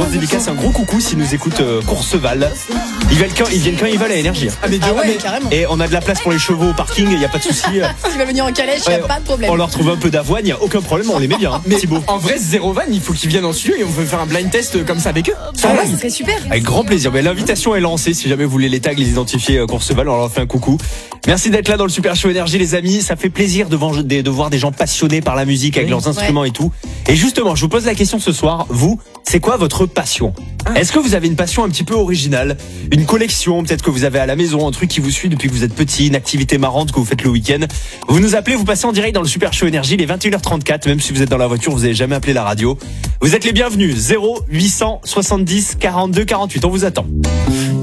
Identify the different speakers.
Speaker 1: grosse dédicace, un gros coucou s'ils nous écoutent Courseval. Ils viennent quand ils veulent à Énergie.
Speaker 2: Ah mais
Speaker 3: carrément.
Speaker 1: Et on a de la place pour les chevaux au parking, il n'y a pas de souci.
Speaker 3: Tu vas venir en calèche, il n'y a pas de problème.
Speaker 1: On leur trouve un peu d'avoine, il n'y a aucun problème, on les met bien.
Speaker 2: Mais
Speaker 1: Thibaut.
Speaker 2: en vrai, Zéro Van, il faut qu'ils viennent en studio et on veut faire un blind test comme ça avec eux.
Speaker 3: Ça serait super.
Speaker 1: Avec grand plaisir. Mais l'invitation est lancée. Si jamais vous voulez les tags, les identifier Courseval, on leur fait un coucou. Merci d'être là dans le Super Show Énergie, les amis. Ça fait plaisir de voir des gens passionnés par la musique avec leurs instruments et tout. Et justement, je vous pose la question ce soir. Vous, c'est quoi votre passion? Est-ce que vous avez une passion un petit peu originale? Une collection, peut-être que vous avez à la maison, un truc qui vous suit depuis que vous êtes petit, une activité marrante que vous faites le week-end. Vous nous appelez, vous passez en direct dans le Super Show Énergie, les 21h34. Même si vous êtes dans la voiture, vous n'avez jamais appelé la radio. Vous êtes les bienvenus. 0870 42 48. On vous attend.